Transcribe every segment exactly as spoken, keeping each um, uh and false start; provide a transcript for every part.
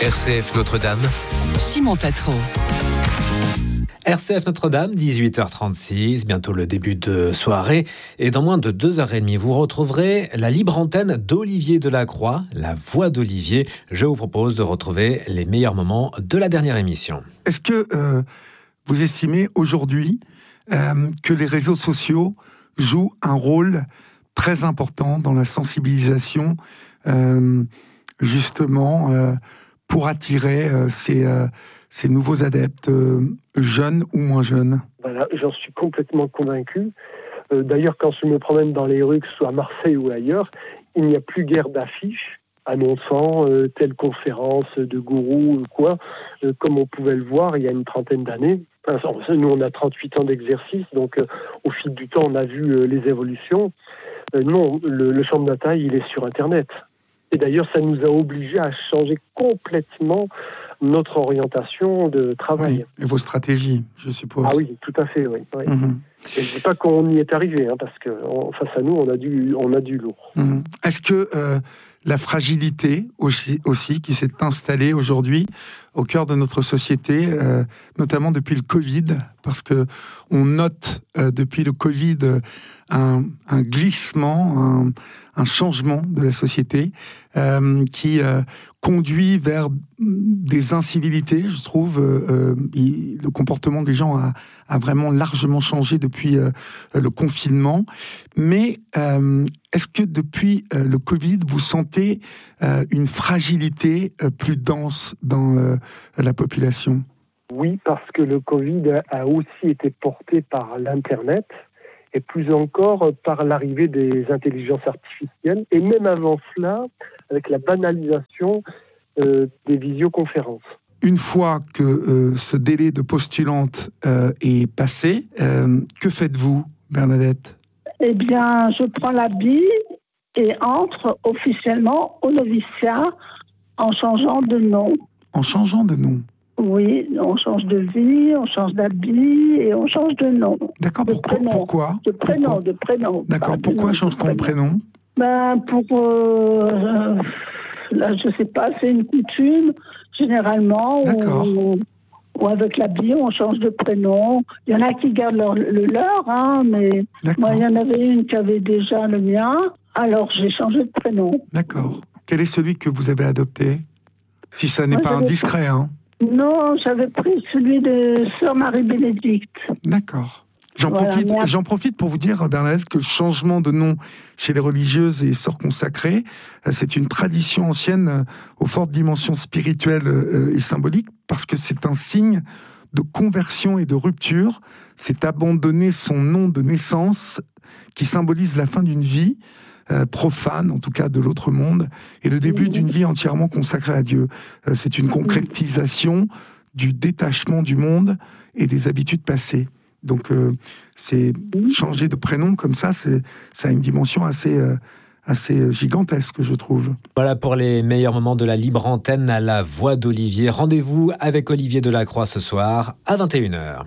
R C F Notre-Dame, Simon Tatro. R C F Notre-Dame, dix-huit heures trente-six, bientôt le début de soirée. Et dans moins de deux heures trente, vous retrouverez la libre antenne d'Olivier Delacroix, la voix d'Olivier. Je vous propose de retrouver les meilleurs moments de la dernière émission. Est-ce que euh, vous estimez aujourd'hui euh, que les réseaux sociaux jouent un rôle très important dans la sensibilisation, euh, justement, euh, pour attirer euh, ces... Euh, ces nouveaux adeptes, euh, jeunes ou moins jeunes? Voilà, j'en suis complètement convaincu. Euh, d'ailleurs, quand je me promène dans les rues, que ce soit à Marseille ou ailleurs, il n'y a plus guère d'affiches annonçant euh, telle conférence de gourou ou quoi, euh, comme on pouvait le voir il y a une trentaine d'années. Enfin, nous, on a trente-huit ans d'exercice, donc euh, au fil du temps, on a vu euh, les évolutions. Euh, non, le, le champ de bataille, il est sur Internet. Et d'ailleurs, ça nous a obligés à changer complètement notre orientation de travail. Oui, et vos stratégies, je suppose. Ah oui, tout à fait, oui. oui. Mmh. Et je ne dis pas qu'on y est arrivé, hein, parce que on, face à nous, on a du, on a du lourd. Mmh. Est-ce que euh, la fragilité aussi, aussi qui s'est installée aujourd'hui au cœur de notre société, euh, notamment depuis le Covid, parce que on note euh, depuis le Covid un, un glissement, un, un changement de la société euh, qui euh, conduit vers des incivilités, je trouve. Euh, il, le comportement des gens a, a vraiment largement changé depuis euh, le confinement. Mais euh, est-ce que depuis euh, le Covid, vous sentez euh, une fragilité euh, plus dense dans euh, la population? Oui, parce que le Covid a aussi été porté par l'Internet, et plus encore par l'arrivée des intelligences artificielles, et même avant cela, avec la banalisation euh, des visioconférences. Une fois que euh, ce délai de postulante euh, est passé, euh, que faites-vous, Bernadette? Eh bien, je prends l'habit et entre officiellement au noviciat en changeant de nom. En changeant de nom? Oui, on change de vie, on change d'habit et on change de nom. D'accord, de pourquoi, pourquoi De prénom, pourquoi de prénom. D'accord, pourquoi change-t-on de prénom? Ben, pour... Euh, là, je sais pas, c'est une coutume, généralement. D'accord. Où, ou avec l'habit, on change de prénom. Il y en a qui gardent leur, le leur, hein, mais D'accord. moi, il y en avait une qui avait déjà le mien, alors j'ai changé de prénom. D'accord. Quel est celui que vous avez adopté? Si ça n'est Moi, pas indiscret, hein. Non, j'avais pris celui de Sœur Marie-Bénédicte. D'accord. J'en, voilà, profite, mais... j'en profite pour vous dire, Bernadette, que le changement de nom chez les religieuses et sœurs consacrées, c'est une tradition ancienne aux fortes dimensions spirituelles et symboliques, parce que c'est un signe de conversion et de rupture. C'est abandonner son nom de naissance qui symbolise la fin d'une vie, Euh, profane, en tout cas de l'autre monde, et le début d'une vie entièrement consacrée à Dieu. Euh, c'est une concrétisation du détachement du monde et des habitudes passées. Donc, euh, c'est changer de prénom comme ça, c'est, ça a une dimension assez, euh, assez gigantesque, je trouve. Voilà pour les meilleurs moments de la libre antenne à la voix d'Olivier. Rendez-vous avec Olivier Delacroix ce soir à vingt et une heures.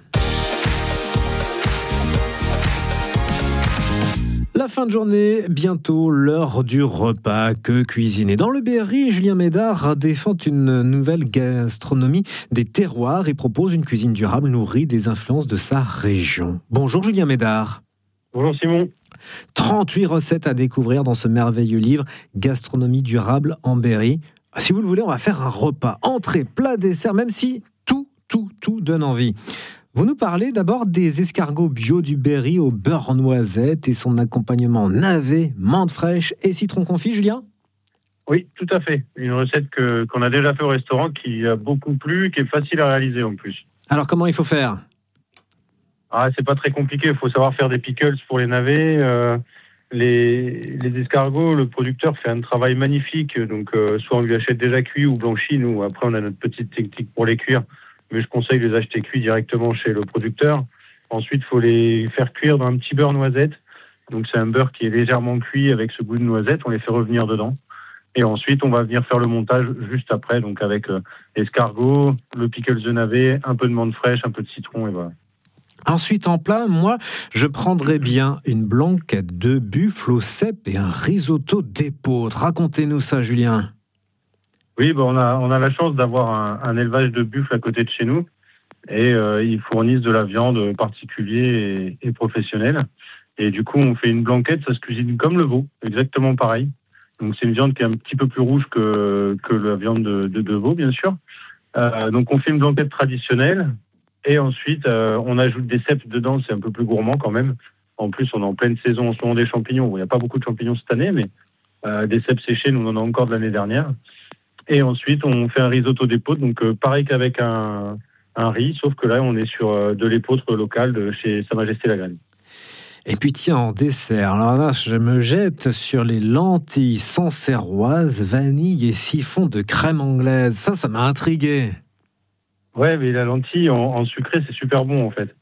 La fin de journée, bientôt l'heure du repas. Que cuisiner? Dans le Berry, Julien Médard défend une nouvelle gastronomie des terroirs et propose une cuisine durable nourrie des influences de sa région. Bonjour Julien Médard. Bonjour Simon. trente-huit recettes à découvrir dans ce merveilleux livre Gastronomie durable en Berry. Si vous le voulez, on va faire un repas, entrée, plat, dessert, même si tout, tout, tout donne envie. Vous nous parlez d'abord des escargots bio du Berry au beurre noisette et son accompagnement navet, menthe fraîche et citron confit, Julien? Oui, tout à fait. Une recette que, qu'on a déjà fait au restaurant qui a beaucoup plu, qui est facile à réaliser en plus. Alors comment il faut faire? Ah, c'est pas très compliqué, il faut savoir faire des pickles pour les navets. Euh, les, les escargots, le producteur fait un travail magnifique, donc euh, soit on lui achète déjà cuit ou blanchi, nous après on a notre petite technique pour les cuire. Mais je conseille de les acheter cuits directement chez le producteur. Ensuite, il faut les faire cuire dans un petit beurre noisette. Donc, c'est un beurre qui est légèrement cuit avec ce goût de noisette. On les fait revenir dedans. Et ensuite, on va venir faire le montage juste après, donc avec euh, l'escargot, le pickles de navet, un peu de menthe fraîche, un peu de citron, et voilà. Ensuite, en plat, moi, je prendrais bien une blanquette de buffle au cèpe et un risotto d'épeautre. Racontez-nous ça, Julien. Oui, bah on a on a la chance d'avoir un, un élevage de buffles à côté de chez nous et euh, ils fournissent de la viande particulier et, et professionnelle. Et du coup, on fait une blanquette, ça se cuisine comme le veau, exactement pareil. Donc c'est une viande qui est un petit peu plus rouge que que la viande de de, de veau, bien sûr. Euh, donc on fait une blanquette traditionnelle et ensuite euh, on ajoute des cèpes dedans, c'est un peu plus gourmand quand même. En plus, on est en pleine saison en ce moment des champignons. Bon, il n'y a pas beaucoup de champignons cette année, mais euh, des cèpes séchés, nous on en a encore de l'année dernière. Et ensuite, on fait un risotto d'épeautre, donc euh, pareil qu'avec un, un riz, sauf que là, on est sur euh, de l'épeautre locale de chez Sa Majesté la Graine. Et puis tiens, en dessert, alors là, je me jette sur les lentilles sancerroises, vanille et siphon de crème anglaise. Ça, ça m'a intrigué. Ouais, mais la lentille en, en sucré, c'est super bon en fait.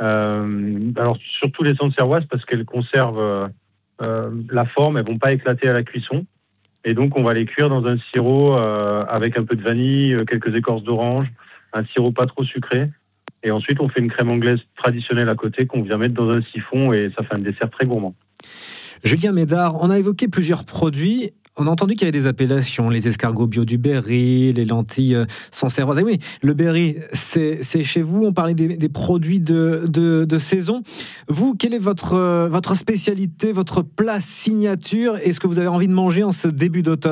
Euh, alors surtout les sancerroises parce qu'elles conservent euh, euh, la forme, elles vont pas éclater à la cuisson. Et donc on va les cuire dans un sirop euh, avec un peu de vanille, quelques écorces d'orange, un sirop pas trop sucré. Et ensuite on fait une crème anglaise traditionnelle à côté qu'on vient mettre dans un siphon et ça fait un dessert très gourmand. Julien Médard, on a évoqué plusieurs produits. On a entendu qu'il y avait des appellations, les escargots bio du Berry, les lentilles sancerroises. Oui, le Berry, c'est, c'est chez vous. On parlait des, des produits de, de, de saison. Vous, quelle est votre, votre spécialité, votre plat signature et ce que vous avez envie de manger en ce début d'automne ?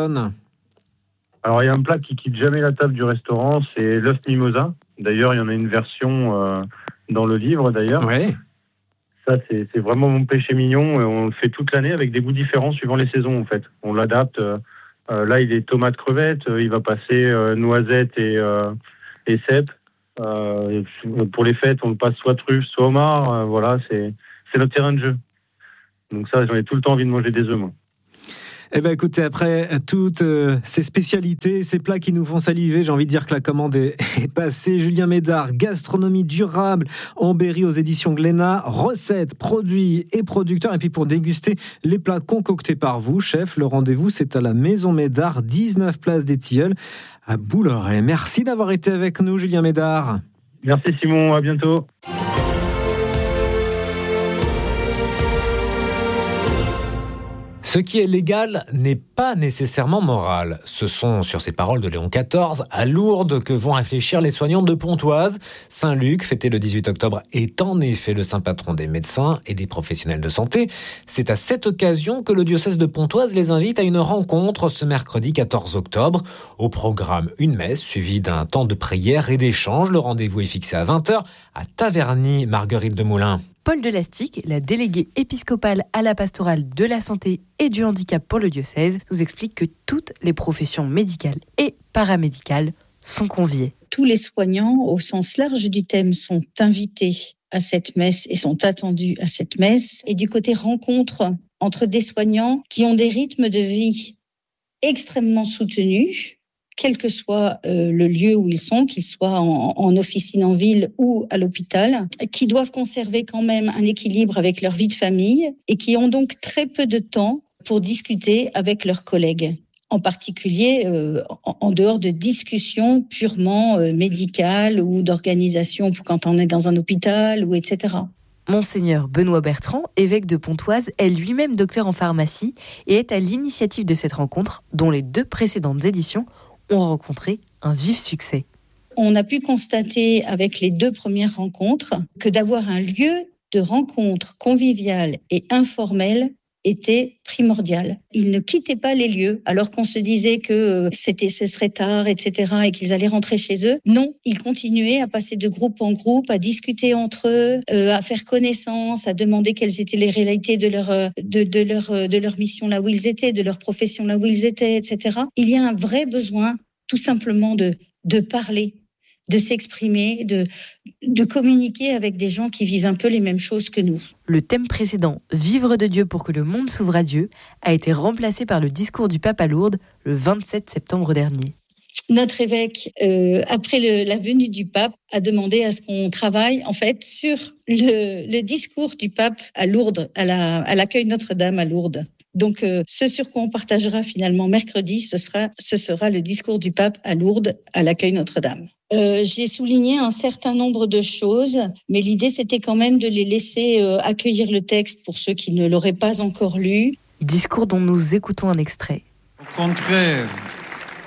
Alors, il y a un plat qui quitte jamais la table du restaurant, c'est l'œuf mimosa. D'ailleurs, il y en a une version euh, dans le livre, d'ailleurs. Ouais. Ça, c'est, c'est vraiment mon péché mignon. Et on le fait toute l'année avec des goûts différents suivant les saisons, en fait. On l'adapte. Euh, là, il est tomate crevette. Il va passer euh, noisette et, euh, et cèpe. Euh, pour les fêtes, on le passe soit truffe, soit homard. Euh, voilà, c'est, c'est notre terrain de jeu. Donc ça, j'en ai tout le temps envie de manger des œufs, moi. Eh bien, écoutez, après toutes euh, ces spécialités, ces plats qui nous font saliver, j'ai envie de dire que la commande est, est passée. Julien Médard, gastronomie durable en Berry aux éditions Glénat, recettes, produits et producteurs. Et puis pour déguster les plats concoctés par vous, chef, le rendez-vous, c'est à la Maison Médard, dix-neuf place des Tilleuls, à Boulorey. Merci d'avoir été avec nous, Julien Médard. Merci Simon, à bientôt. Ce qui est légal n'est pas nécessairement moral. Ce sont sur ces paroles de Léon quatorze à Lourdes que vont réfléchir les soignants de Pontoise. Saint-Luc, fêté le dix-huit octobre, est en effet le saint patron des médecins et des professionnels de santé. C'est à cette occasion que le diocèse de Pontoise les invite à une rencontre ce mercredi quatorze octobre. Au programme, une messe suivie d'un temps de prière et d'échange. Le rendez-vous est fixé à vingt heures à Taverny. Marguerite Demoulin. Paul Delastic, la déléguée épiscopale à la pastorale de la santé et du handicap pour le diocèse, nous explique que toutes les professions médicales et paramédicales sont conviées. Tous les soignants, au sens large du thème, sont invités à cette messe et sont attendus à cette messe. Et du côté rencontre entre des soignants qui ont des rythmes de vie extrêmement soutenus, quel que soit euh, le lieu où ils sont, qu'ils soient en, en officine en ville ou à l'hôpital, qui doivent conserver quand même un équilibre avec leur vie de famille et qui ont donc très peu de temps pour discuter avec leurs collègues, en particulier euh, en, en dehors de discussions purement euh, médicales ou d'organisation pour quand on est dans un hôpital ou et cetera. Monseigneur Benoît Bertrand, évêque de Pontoise, est lui-même docteur en pharmacie et est à l'initiative de cette rencontre, dont les deux précédentes éditions ont rencontré un vif succès. On a pu constater avec les deux premières rencontres que d'avoir un lieu de rencontre convivial et informel était primordial. Ils ne quittaient pas les lieux alors qu'on se disait que c'était, ce serait tard, et cetera et qu'ils allaient rentrer chez eux. Non, ils continuaient à passer de groupe en groupe, à discuter entre eux, euh, à faire connaissance, à demander quelles étaient les réalités de leur, de, de, leur, de leur mission là où ils étaient, de leur profession là où ils étaient, et cetera. Il y a un vrai besoin tout simplement de, de parler, de s'exprimer, de, de communiquer avec des gens qui vivent un peu les mêmes choses que nous. Le thème précédent, « Vivre de Dieu pour que le monde s'ouvre à Dieu », a été remplacé par le discours du pape à Lourdes le vingt-sept septembre dernier. Notre évêque, euh, après le, la venue du pape, a demandé à ce qu'on travaille en fait sur le, le discours du pape à Lourdes, à, la, à l'accueil Notre-Dame à Lourdes. Donc, euh, ce sur quoi on partagera finalement mercredi, ce sera, ce sera le discours du pape à Lourdes, à l'accueil Notre-Dame. Euh, j'ai souligné un certain nombre de choses, mais l'idée, c'était quand même de les laisser euh, accueillir le texte pour ceux qui ne l'auraient pas encore lu. Discours dont nous écoutons un extrait. Au contraire,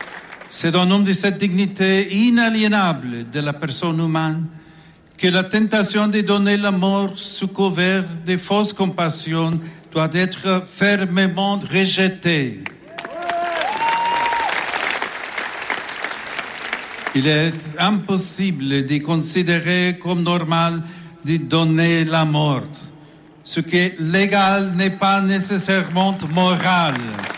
C'est au nom de cette dignité inaliénable de la personne humaine que la tentation de donner la mort sous couvert de fausses compassions doit être fermement rejetée. Il est impossible de considérer comme normal de donner la mort. Ce qui est légal n'est pas nécessairement moral.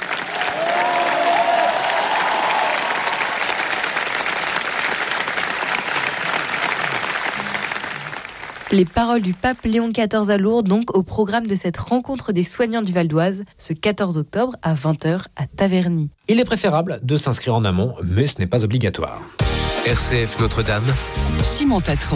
Les paroles du pape Léon quatorze à Lourdes, donc au programme de cette rencontre des soignants du Val d'Oise, ce quatorze octobre à vingt heures à Taverny. Il est préférable de s'inscrire en amont, mais ce n'est pas obligatoire. R C F Notre-Dame, Simon Tatro.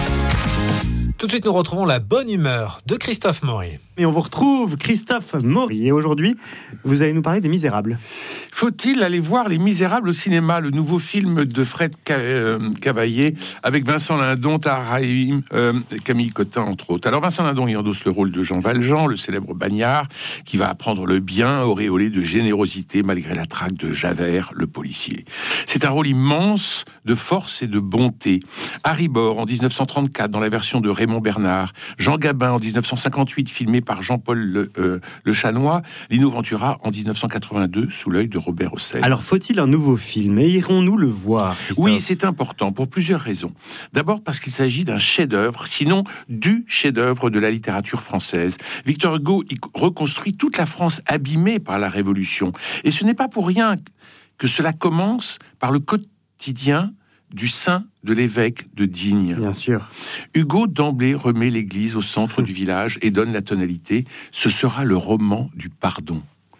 Tout de suite, nous retrouvons la bonne humeur de Christophe Maury. Et on vous retrouve, Christophe Maury. Et aujourd'hui, vous allez nous parler des Misérables. Faut-il aller voir Les Misérables au cinéma, le nouveau film de Fred Cavaillé, avec Vincent Lindon, Tahar Rahim, euh, Camille Cotin, entre autres. Alors Vincent Lindon, il endosse le rôle de Jean Valjean, le célèbre bagnard, qui va apprendre le bien, auréolé de générosité, malgré la traque de Javert, le policier. C'est un rôle immense de force et de bonté. Harry Bor, en dix-neuf cent trente-quatre, dans la version de Raymond Bernard. Jean Gabin, en dix-neuf cent cinquante-huit, filmé par Jean-Paul Le, euh, Le Chanois. Lino Ventura, en dix-neuf cent quatre-vingt-deux, sous l'œil de Robert Hossein. Alors, faut-il un nouveau film? Et irons-nous le voir, Christophe? Oui, c'est important, pour plusieurs raisons. D'abord parce qu'il s'agit d'un chef-d'œuvre, sinon du chef-d'œuvre de la littérature française. Victor Hugo y reconstruit toute la France abîmée par la Révolution. Et ce n'est pas pour rien que cela commence par le quotidien du saint de l'évêque de Digne. Bien sûr. Hugo d'emblée remet l'église au centre du village et donne la tonalité. Ce sera le roman du pardon.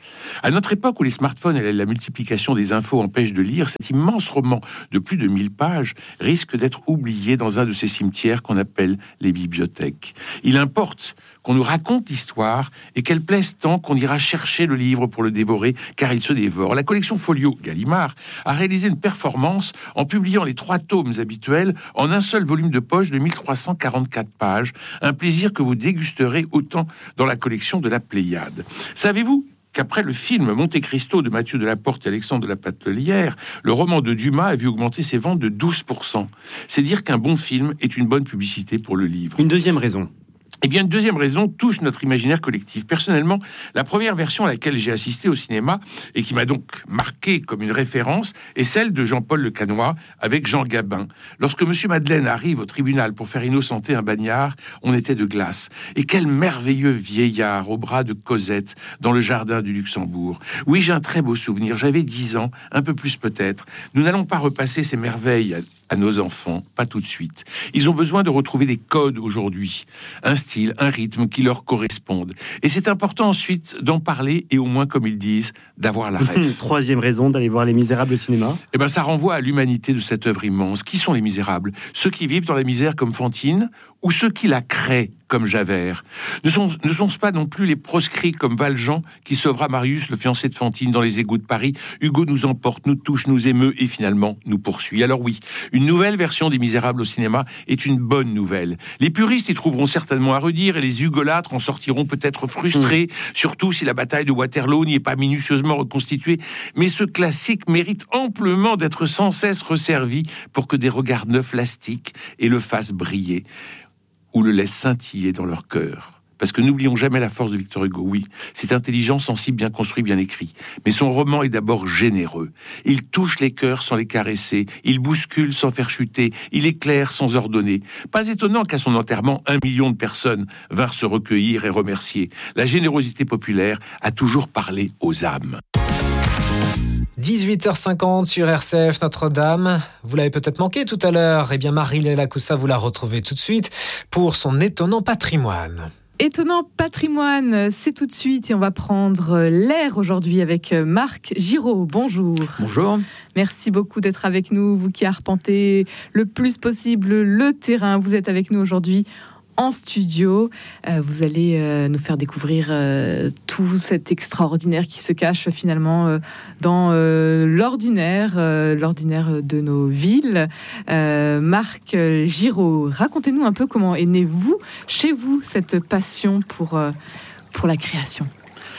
À notre époque où les smartphones et la multiplication des infos empêchent de lire, cet immense roman de plus de mille pages risque d'être oublié dans un de ces cimetières qu'on appelle les bibliothèques. Il importe qu'on nous raconte l'histoire et qu'elle plaise tant qu'on ira chercher le livre pour le dévorer, car il se dévore. La collection Folio Gallimard a réalisé une performance en publiant les trois tomes habituels en un seul volume de poche de mille trois cent quarante-quatre pages. Un plaisir que vous dégusterez autant dans la collection de la Pléiade. Savez-vous qu'après le film Monte Cristo de Mathieu Delaporte et Alexandre de la Patelière, le roman de Dumas a vu augmenter ses ventes de douze pour cent. C'est dire qu'un bon film est une bonne publicité pour le livre. Une deuxième raison. Eh bien, une deuxième raison touche notre imaginaire collectif. Personnellement, la première version à laquelle j'ai assisté au cinéma et qui m'a donc marqué comme une référence est celle de Jean-Paul Le Canois avec Jean Gabin. Lorsque Monsieur Madeleine arrive au tribunal pour faire innocenter un bagnard, on était de glace. Et quel merveilleux vieillard au bras de Cosette dans le jardin du Luxembourg. Oui, j'ai un très beau souvenir. J'avais dix ans, un peu plus peut-être. Nous n'allons pas repasser ces merveilles à, à nos enfants, pas tout de suite. Ils ont besoin de retrouver des codes aujourd'hui. Un style, un rythme qui leur correspondent. Et c'est important ensuite d'en parler et au moins, comme ils disent, d'avoir la rêve. Troisième raison d'aller voir Les Misérables au cinéma. Eh ben, ça renvoie à l'humanité de cette œuvre immense. Qui sont les misérables? Ceux qui vivent dans la misère comme Fantine ou ceux qui la créent comme Javert? Ne sont, ne sont-ce pas non plus les proscrits comme Valjean qui sauvera Marius, le fiancé de Fantine, dans les égouts de Paris? Hugo nous emporte, nous touche, nous émeut et finalement nous poursuit. Alors oui, une nouvelle version des Misérables au cinéma est une bonne nouvelle. Les puristes y trouveront certainement à redire et les hugolâtres en sortiront peut-être frustrés, mmh. surtout si la bataille de Waterloo n'y est pas minutieusement reconstituée. Mais ce classique mérite amplement d'être sans cesse resservi pour que des regards neufs l'astiquent et le fassent briller ou le laissent scintiller dans leur cœur. Parce que n'oublions jamais la force de Victor Hugo. Oui, c'est intelligent, sensible, bien construit, bien écrit. Mais son roman est d'abord généreux. Il touche les cœurs sans les caresser. Il bouscule sans faire chuter. Il éclaire sans ordonner. Pas étonnant qu'à son enterrement, un million de personnes vinrent se recueillir et remercier. La générosité populaire a toujours parlé aux âmes. dix-huit heures cinquante sur R C F Notre-Dame. Vous l'avez peut-être manqué tout à l'heure. Eh bien, Marie-Léla Lacoussa, vous la retrouvez tout de suite pour son étonnant patrimoine. Étonnant patrimoine, c'est tout de suite et on va prendre l'air aujourd'hui avec Marc Giraud. Bonjour. Bonjour. Merci beaucoup d'être avec nous, vous qui arpentez le plus possible le terrain. Vous êtes avec nous aujourd'hui en studio. Euh, vous allez euh, nous faire découvrir euh, tout cet extraordinaire qui se cache finalement euh, dans euh, l'ordinaire, euh, l'ordinaire de nos villes. Euh, Marc Giraud, racontez-nous un peu comment est née vous, chez vous, cette passion pour, euh, pour la création.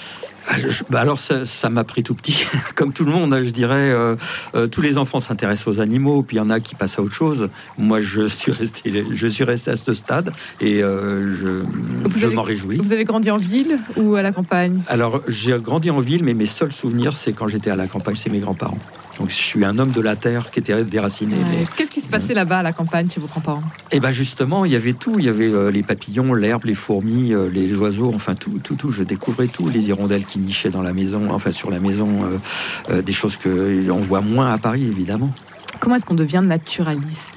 Bah alors ça, ça m'a pris tout petit, comme tout le monde, je dirais. Euh, euh, tous les enfants s'intéressent aux animaux, puis il y en a qui passent à autre chose. Moi, je suis resté, je suis resté à ce stade et euh, je, je avez, m'en réjouis. Vous avez grandi en ville ou à la campagne? Alors, j'ai grandi en ville, mais mes seuls souvenirs, c'est quand j'étais à la campagne, c'est mes grands-parents. Donc je suis un homme de la terre qui était déraciné. Ouais. Mais... Qu'est-ce qui se passait là-bas à la campagne chez vos grands-parents? Eh bien justement, il y avait tout. Il y avait euh, les papillons, l'herbe, les fourmis, euh, les oiseaux, enfin tout, tout, tout. Je découvrais tout. Les hirondelles qui nichaient dans la maison, enfin sur la maison, euh, euh, des choses qu'on voit moins à Paris, évidemment. Comment est-ce qu'on devient naturaliste ?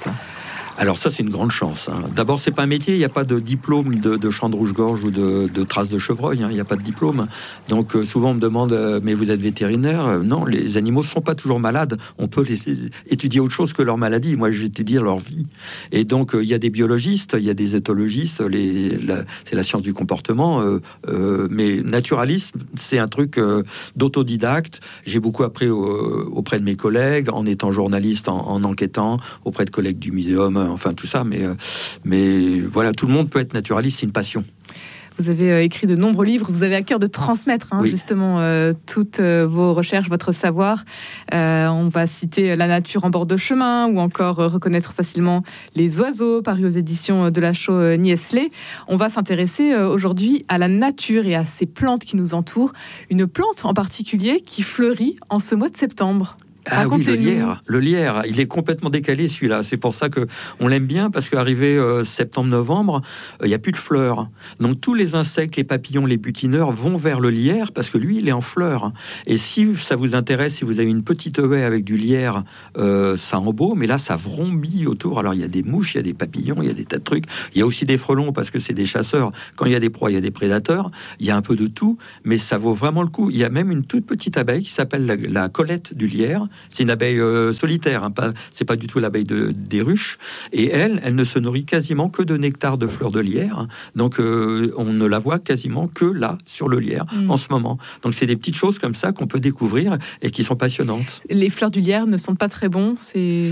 Alors ça, c'est une grande chance. Hein. D'abord, c'est pas un métier. Il n'y a pas de diplôme de, de chant de rouge-gorge ou de, de trace de chevreuil. Hein. Il n'y a pas de diplôme. Donc euh, souvent, on me demande euh, mais vous êtes vétérinaire? euh, Non, les animaux ne sont pas toujours malades. On peut les, étudier autre chose que leur maladie. Moi, j'étudie leur vie. Et donc, euh, il y a des biologistes, il y a des éthologistes. Les, la, c'est la science du comportement. Euh, euh, mais naturalisme, c'est un truc euh, d'autodidacte. J'ai beaucoup appris au, auprès de mes collègues, en étant journaliste, en, en enquêtant, auprès de collègues du muséum. Enfin tout ça, mais, mais voilà, tout le monde peut être naturaliste, c'est une passion. Vous avez écrit de nombreux livres, vous avez à cœur de transmettre hein, oui. justement euh, toutes euh, vos recherches, votre savoir. Euh, on va citer La nature en bord de chemin ou encore euh, Reconnaître facilement les oiseaux, paru aux éditions de la Chaux Niesley. On va s'intéresser euh, aujourd'hui à la nature et à ces plantes qui nous entourent. Une plante en particulier qui fleurit en ce mois de septembre. Ah oui, le lierre, le lierre, il est complètement décalé celui-là. C'est pour ça que on l'aime bien parce qu'arrivé euh, septembre-novembre, il euh, n'y a plus de fleurs. Donc tous les insectes, les papillons, les butineurs vont vers le lierre parce que lui, il est en fleurs. Et si ça vous intéresse, si vous avez une petite haie avec du lierre, euh, ça embaume. Mais là, ça vrombit autour. Alors il y a des mouches, il y a des papillons, il y a des tas de trucs. Il y a aussi des frelons parce que c'est des chasseurs. Quand il y a des proies, il y a des prédateurs. Il y a un peu de tout, mais ça vaut vraiment le coup. Il y a même une toute petite abeille qui s'appelle la, la collette du lierre. C'est une abeille euh, solitaire, hein, pas, c'est pas du tout l'abeille de, des ruches. Et elle, elle ne se nourrit quasiment que de nectar de fleurs de lierre. Donc euh, on ne la voit quasiment que là, sur le lierre, mmh. en ce moment. Donc c'est des petites choses comme ça qu'on peut découvrir et qui sont passionnantes. Les fleurs du lierre ne sont pas très bons, c'est...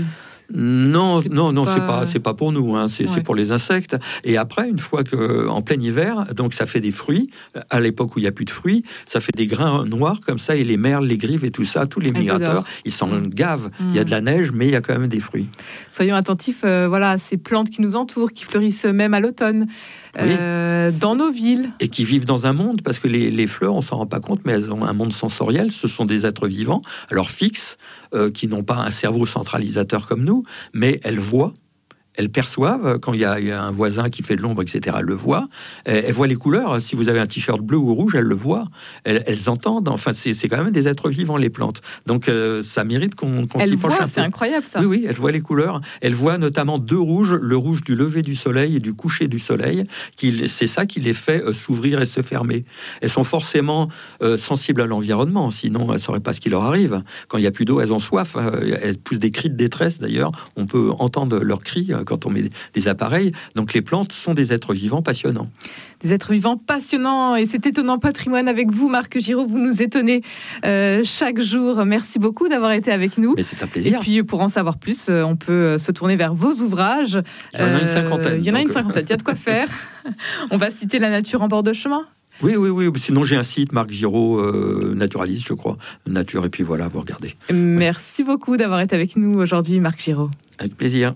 Non, c'est non, non, pas... c'est pas, c'est pas pour nous. Hein, c'est, ouais. c'est pour les insectes. Et après, une fois que, en plein hiver, donc ça fait des fruits. À l'époque où il y a plus de fruits, ça fait des grains noirs comme ça. Et les merles, les grives et tout ça, tous les Elles migrateurs, adorent. Ils s'en mmh. gavent. Mmh. Il y a de la neige, mais il y a quand même des fruits. Soyons attentifs, euh, voilà, à ces plantes qui nous entourent, qui fleurissent même à l'automne. Oui. Euh, dans nos villes. Et qui vivent dans un monde, parce que les, les fleurs, on s'en rend pas compte, mais elles ont un monde sensoriel. Ce sont des êtres vivants, alors fixes, euh, qui n'ont pas un cerveau centralisateur comme nous, mais elles voient. Elles perçoivent, quand il y, a, il y a un voisin qui fait de l'ombre, et cetera, elles le voient. Elles, elles voient les couleurs. Si vous avez un t-shirt bleu ou rouge, elles le voient. Elles, elles entendent. Enfin, c'est, c'est quand même des êtres vivants, les plantes. Donc, euh, ça mérite qu'on, qu'on s'y penche un peu. C'est incroyable, ça. Oui, oui, elles voient les couleurs. Elles voient notamment deux rouges, le rouge du lever du soleil et du coucher du soleil. Qui, c'est ça qui les fait euh, s'ouvrir et se fermer. Elles sont forcément euh, sensibles à l'environnement. Sinon, elles ne sauraient pas ce qui leur arrive. Quand il n'y a plus d'eau, elles ont soif. Euh, elles poussent des cris de détresse, d'ailleurs. On peut entendre leurs cris euh, quand on met des appareils. Donc les plantes sont des êtres vivants passionnants. Des êtres vivants passionnants et cet étonnant patrimoine avec vous, Marc Giraud, vous nous étonnez euh, chaque jour. Merci beaucoup d'avoir été avec nous. Mais c'est un plaisir. Et puis pour en savoir plus, on peut se tourner vers vos ouvrages. Il y en a une cinquantaine. Il y en a une cinquantaine, il y a de quoi faire. On va citer La nature en bord de chemin. Oui, oui, oui. Sinon, j'ai un site, Marc Giraud, euh, naturaliste, je crois. Nature, et puis voilà, vous regardez. Merci ouais. beaucoup d'avoir été avec nous aujourd'hui, Marc Giraud. Avec plaisir.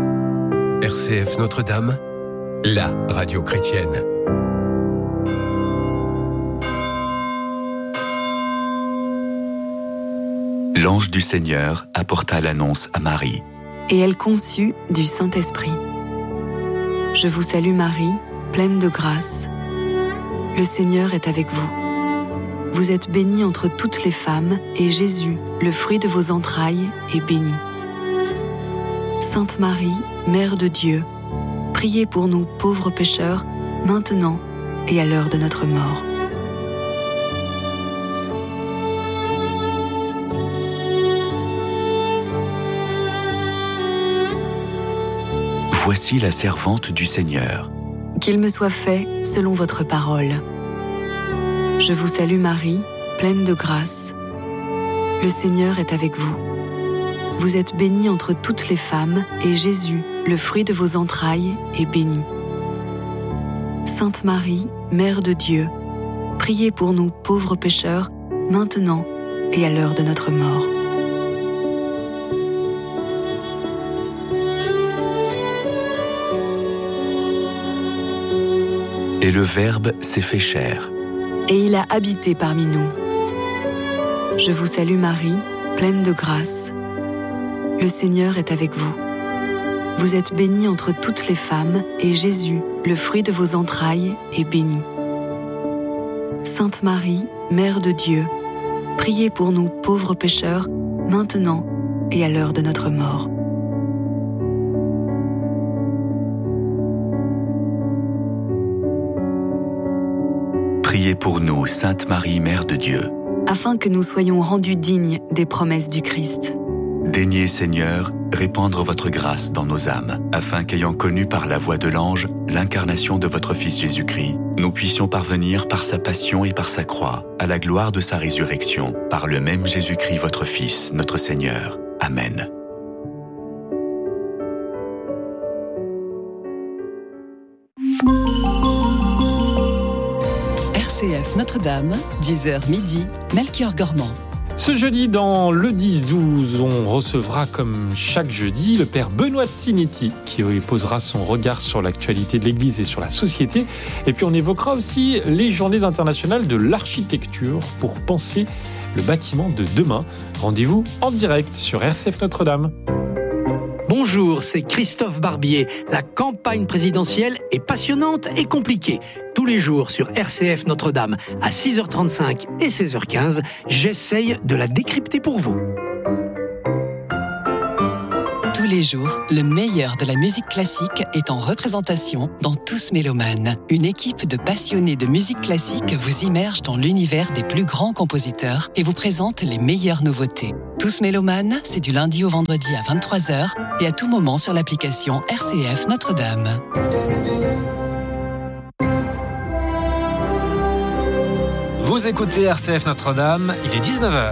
R C F Notre-Dame, la radio chrétienne. L'ange du Seigneur apporta l'annonce à Marie. Et elle conçut du Saint-Esprit. Je vous salue Marie, pleine de grâce. Le Seigneur est avec vous. Vous êtes bénie entre toutes les femmes, et Jésus, le fruit de vos entrailles, est béni. Sainte Marie, Mère de Dieu, priez pour nous pauvres pécheurs, maintenant et à l'heure de notre mort. Voici la servante du Seigneur. Qu'il me soit fait selon votre parole. Je vous salue Marie, pleine de grâce. Le Seigneur est avec vous. Vous êtes bénie entre toutes les femmes, et Jésus, le fruit de vos entrailles, est béni. Sainte Marie, Mère de Dieu, priez pour nous pauvres pécheurs, maintenant et à l'heure de notre mort. Et le Verbe s'est fait chair. Et il a habité parmi nous. Je vous salue Marie, pleine de grâce. Le Seigneur est avec vous. Vous êtes bénie entre toutes les femmes, et Jésus, le fruit de vos entrailles, est béni. Sainte Marie, Mère de Dieu, priez pour nous pauvres pécheurs, maintenant et à l'heure de notre mort. Priez pour nous, Sainte Marie, Mère de Dieu, afin que nous soyons rendus dignes des promesses du Christ. Daignez, Seigneur, répandre votre grâce dans nos âmes, afin qu'ayant connu par la voix de l'ange l'incarnation de votre Fils Jésus-Christ, nous puissions parvenir par sa passion et par sa croix à la gloire de sa résurrection, par le même Jésus-Christ, votre Fils, notre Seigneur. Amen. R C F Notre-Dame, dix heures midi, Melchior Gormand. Ce jeudi, dans le dix douze, on recevra, comme chaque jeudi, le père Benoît de Sinetti, qui posera son regard sur l'actualité de l'Église et sur la société. Et puis on évoquera aussi les journées internationales de l'architecture pour penser le bâtiment de demain. Rendez-vous en direct sur R C F Notre-Dame. Bonjour, c'est Christophe Barbier. La campagne présidentielle est passionnante et compliquée. Tous les jours sur R C F Notre-Dame à six heures trente-cinq et seize heures quinze, j'essaye de la décrypter pour vous. Tous les jours, le meilleur de la musique classique est en représentation dans Tous Mélomanes. Une équipe de passionnés de musique classique vous immerge dans l'univers des plus grands compositeurs et vous présente les meilleures nouveautés. Tous Mélomanes, c'est du lundi au vendredi à vingt-trois heures et à tout moment sur l'application R C F Notre-Dame. Vous écoutez R C F Notre-Dame, il est dix-neuf heures.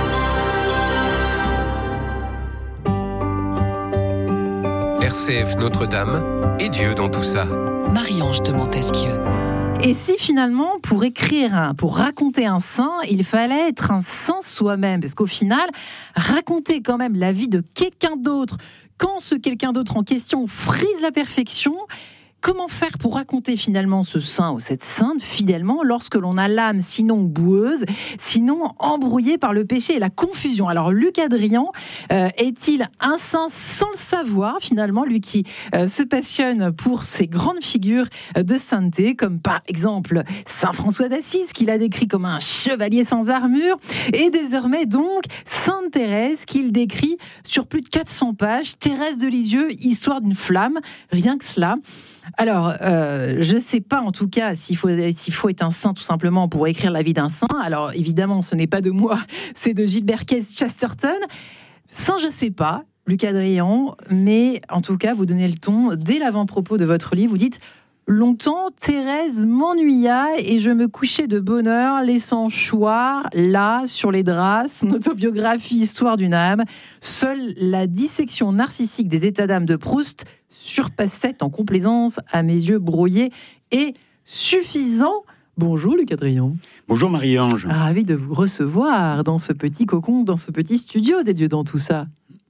R C F Notre-Dame et Dieu dans tout ça. Marie-Ange de Montesquieu. Et si finalement, pour écrire, pour raconter un saint, il fallait être un saint soi-même? Parce qu'au final, raconter quand même la vie de quelqu'un d'autre, quand ce quelqu'un d'autre en question frise la perfection, comment faire pour raconter finalement ce saint ou cette sainte fidèlement lorsque l'on a l'âme sinon boueuse, sinon embrouillée par le péché et la confusion? Alors Luc Adrian euh, est-il un saint sans le savoir finalement, lui qui euh, se passionne pour ces grandes figures de sainteté, comme par exemple Saint François d'Assise, qu'il a décrit comme un chevalier sans armure, et désormais donc Sainte Thérèse, qu'il décrit sur plus de quatre cents pages, Thérèse de Lisieux, histoire d'une flamme, rien que cela. Alors, euh, je ne sais pas en tout cas s'il faut, s'il faut être un saint tout simplement pour écrire la vie d'un saint. Alors évidemment, ce n'est pas de moi, c'est de Gilbert Keith Chesterton. Saint, je ne sais pas, Luc Adrian, mais en tout cas, vous donnez le ton dès l'avant-propos de votre livre. Vous dites « Longtemps, Thérèse m'ennuya et je me couchais de bonne heure, laissant choir, là, sur les draps, son autobiographie Histoire d'une âme. Seule la dissection narcissique des états d'âme de Proust surpassait en complaisance à mes yeux brouillés et suffisant. » Bonjour Luc Adrian. Bonjour Marie-Ange. Ravi de vous recevoir dans ce petit cocon, dans ce petit studio des Dieux dans tout ça.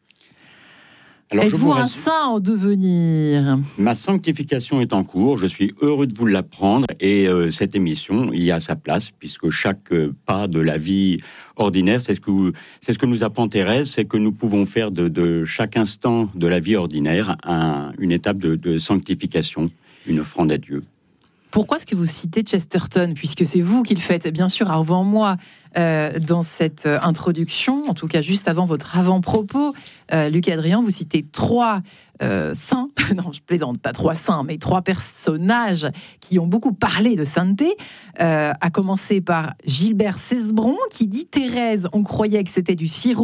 Alors, êtes-vous un saint en devenir? Ma sanctification est en cours, je suis heureux de vous l'apprendre et euh, cette émission y a sa place puisque chaque euh, pas de la vie ordinaire, c'est ce que, c'est ce que nous apprend Thérèse, c'est que nous pouvons faire de, de chaque instant de la vie ordinaire un, une étape de, de sanctification, une offrande à Dieu. Pourquoi est-ce que vous citez Chesterton, puisque c'est vous qui le faites, bien sûr, avant moi, euh, dans cette euh, introduction, en tout cas juste avant votre avant-propos, euh, Luc Adrian, vous citez trois euh, saints, non, je plaisante, pas trois saints, mais trois personnages qui ont beaucoup parlé de sainteté, euh, à commencer par Gilbert Cesbron, qui dit « Thérèse, on croyait que c'était du sirop,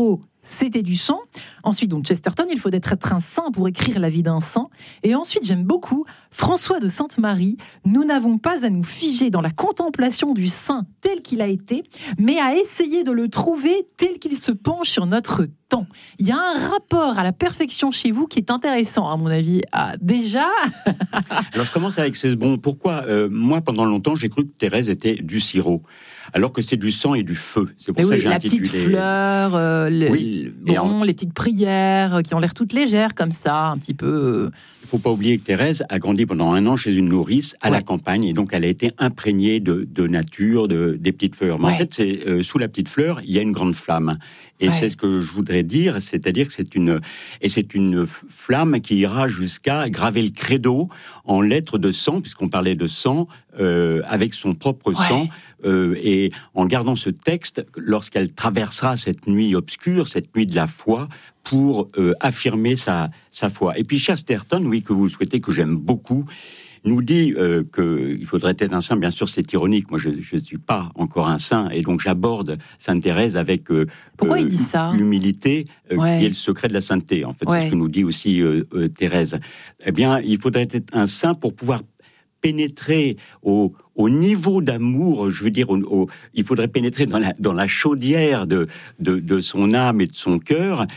c'était du sang. Ensuite, donc Chesterton, il faut être un saint pour écrire la vie d'un saint. Et ensuite, j'aime beaucoup François de Sainte-Marie. Nous n'avons pas à nous figer dans la contemplation du saint tel qu'il a été, mais à essayer de le trouver tel qu'il se penche sur notre temps. Il y a un rapport à la perfection chez vous qui est intéressant, à mon avis. Ah, déjà Alors, je commence avec Cesbron. Pourquoi euh, Moi, pendant longtemps, j'ai cru que Thérèse était du sirop, alors que c'est du sang et du feu. C'est pour mais ça oui, que j'ai la intitulé... petite fleur, euh, le, oui, bon, en... les petites prières qui ont l'air toutes légères comme ça, un petit peu... Il ne faut pas oublier que Thérèse a grandi pendant un an chez une nourrice à ouais. la campagne, et donc elle a été imprégnée de, de nature, de, des petites fleurs. Mais ouais. en fait, c'est, euh, sous la petite fleur, il y a une grande flamme. Et ouais. c'est ce que je voudrais dire, c'est-à-dire que c'est une, et c'est une flamme qui ira jusqu'à graver le credo en lettres de sang, puisqu'on parlait de sang, euh, avec son propre ouais. sang. Euh, et en gardant ce texte, lorsqu'elle traversera cette nuit obscure, cette nuit de la foi, pour euh, affirmer sa, sa foi. Et puis Chesterton, oui, que vous souhaitez, que j'aime beaucoup, nous dit euh, qu'il faudrait être un saint. Bien sûr, c'est ironique. Moi, je ne suis pas encore un saint, et donc j'aborde Sainte Thérèse avec euh, Pourquoi euh, il dit ça l'humilité, euh, ouais. qui est le secret de la sainteté. En fait, ouais. c'est ce que nous dit aussi euh, euh, Thérèse. Eh bien, il faudrait être un saint pour pouvoir pénétrer au, au niveau d'amour, je veux dire, au, au, il faudrait pénétrer dans la, dans la chaudière de, de, de son âme et de son cœur,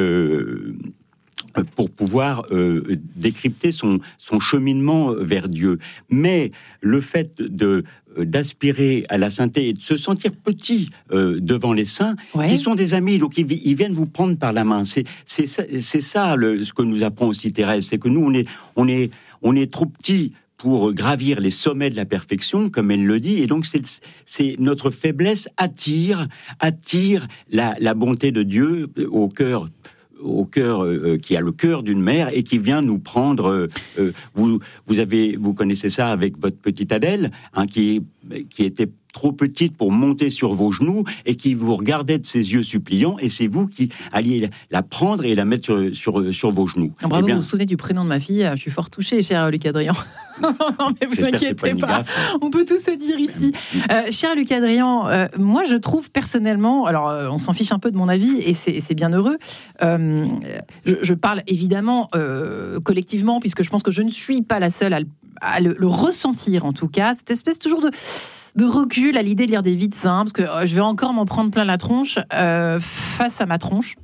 euh, pour pouvoir euh, décrypter son, son cheminement vers Dieu. Mais le fait de, d'aspirer à la sainteté et de se sentir petit euh, devant les saints, ouais. qui sont des amis, donc ils, ils viennent vous prendre par la main. C'est, c'est ça, c'est ça le, ce que nous apprend aussi Thérèse, c'est que nous, on est, on est, on est trop petits pour gravir les sommets de la perfection, comme elle le dit, et donc c'est, c'est notre faiblesse attire, attire la, la bonté de Dieu au cœur, au cœur euh, qui a le cœur d'une mère et qui vient nous prendre. Euh, vous, vous avez, vous connaissez ça avec votre petite Adèle, hein, qui qui était trop petite pour monter sur vos genoux et qui vous regardait de ses yeux suppliants, et c'est vous qui alliez la prendre et la mettre sur, sur, sur vos genoux. Ah, bravo, eh bien, vous vous souvenez du prénom de ma fille, je suis fort touchée, cher Luc Adrien. Non, mais vous inquiétez pas, pas. On peut tout se dire ici. Euh, cher Luc Adrien, euh, moi je trouve personnellement, alors euh, on s'en fiche un peu de mon avis, et c'est, c'est bien heureux, euh, je, je parle évidemment euh, collectivement, puisque je pense que je ne suis pas la seule à le, à le, le ressentir, en tout cas, cette espèce toujours de... de recul à l'idée de lire des vies de saints, parce que euh, je vais encore m'en prendre plein la tronche euh, face à ma tronche,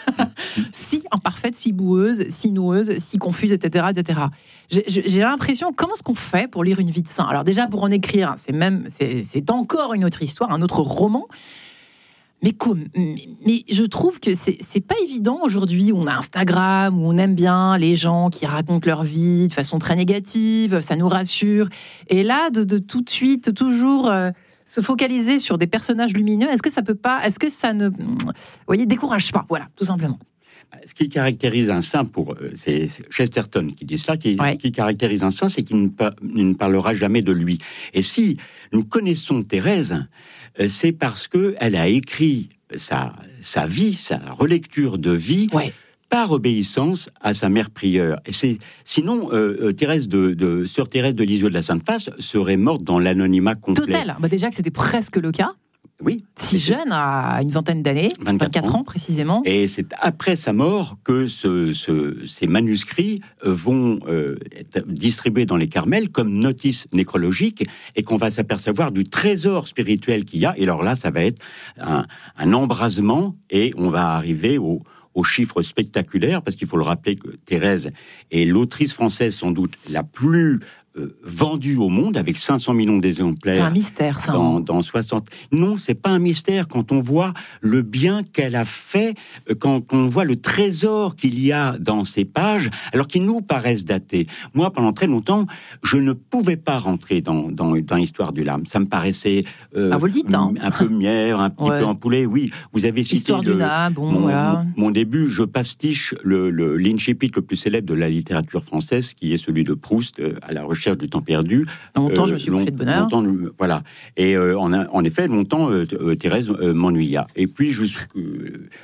si imparfaite, si boueuse, si noueuse, si confuse, et cetera, et cetera. J'ai, j'ai l'impression, comment est-ce qu'on fait pour lire une vie de saint ? Alors déjà, pour en écrire, c'est même, c'est, c'est encore une autre histoire, un autre roman. Mais, mais, mais je trouve que c'est, c'est pas évident aujourd'hui, où on a Instagram, où on aime bien les gens qui racontent leur vie de façon très négative, ça nous rassure. Et là, de, de tout de suite, toujours euh, se focaliser sur des personnages lumineux, est-ce que ça peut pas, est-ce que ça ne, vous voyez, décourage pas, voilà, tout simplement. Ce qui caractérise un saint, pour, c'est Chesterton qui dit cela, qui, ouais. ce qui caractérise un saint, c'est qu'il ne, par, ne parlera jamais de lui. Et si nous connaissons Thérèse, c'est parce qu'elle a écrit sa, sa vie, sa relecture de vie, ouais. par obéissance à sa mère prieure. Et c'est, sinon, euh, Thérèse de, de, sœur Thérèse de Lisieux de la Sainte-Face serait morte dans l'anonymat complet. Total. Bah déjà que c'était presque le cas. Oui. Si jeune, à une vingtaine d'années, vingt-quatre, vingt-quatre ans. ans précisément. Et c'est après sa mort que ce, ce, ces manuscrits vont euh, être distribués dans les Carmels comme notices nécrologiques, et qu'on va s'apercevoir du trésor spirituel qu'il y a. Et alors là, ça va être un, un embrasement, et on va arriver au, aux chiffres spectaculaires, parce qu'il faut le rappeler que Thérèse est l'autrice française sans doute la plus Euh, vendue au monde, avec cinq cents millions d'exemplaires. C'est un mystère, ça. Dans, dans soixante. Non, c'est pas un mystère quand on voit le bien qu'elle a fait, quand, quand on voit le trésor qu'il y a dans ces pages, alors qu'ils nous paraissent datés. Moi, pendant très longtemps, je ne pouvais pas rentrer dans, dans, dans l'histoire du lame. Ça me paraissait euh, ah, vous le dites, hein. un peu mière, un petit ouais. peu empoulé. Oui, vous avez cité Histoire le, du lame, bon, mon, voilà. mon début. Je pastiche le, le, l'incipit le plus célèbre de la littérature française, qui est celui de Proust, euh, à la recherche du temps perdu. Longtemps, euh, je me suis couché de bonne heure. Longtemps, voilà. Et euh, en, a, en effet, longtemps, euh, Thérèse euh, m'ennuya. Et puis, jusqu'à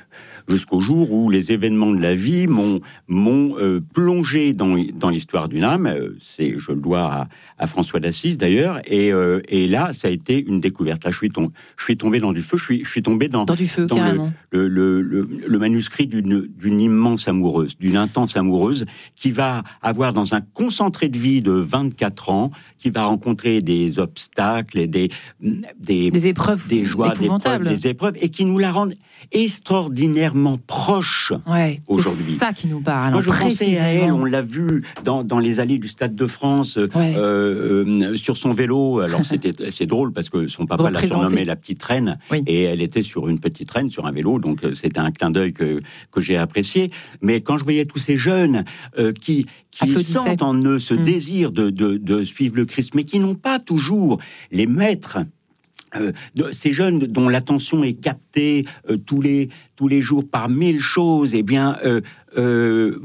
jusqu'au jour où les événements de la vie m'ont, m'ont euh, plongé dans, dans l'histoire d'une âme. C'est, je le dois à, à François d'Assise d'ailleurs. Et, euh, et là, ça a été une découverte. Là, je suis, tom- je suis tombé dans du feu. Je suis, je suis tombé dans, dans du feu, dans carrément. Le, le, le, le, le manuscrit d'une, d'une immense amoureuse, d'une intense amoureuse, qui va avoir dans un concentré de vie de vingt-quatre ans, qui va rencontrer des obstacles et des, des, des épreuves, des joies, des épreuves, des épreuves, et qui nous la rendent extraordinairement proche ouais, aujourd'hui. C'est ça qui nous parle. Moi, je pensais à elle, on l'a vu dans, dans les allées du Stade de France, ouais. euh, euh, sur son vélo. Alors, c'était, c'est drôle parce que son papa l'a surnommée la petite reine, oui. et elle était sur une petite reine, sur un vélo, donc c'était un clin d'œil que, que j'ai apprécié. Mais quand je voyais tous ces jeunes euh, qui, qui sentent en eux ce mmh. désir de, de, de suivre le Christ, mais qui n'ont pas toujours les maîtres, euh, de, ces jeunes dont l'attention est captée euh, tous les tous les jours par mille choses, eh bien, euh, euh,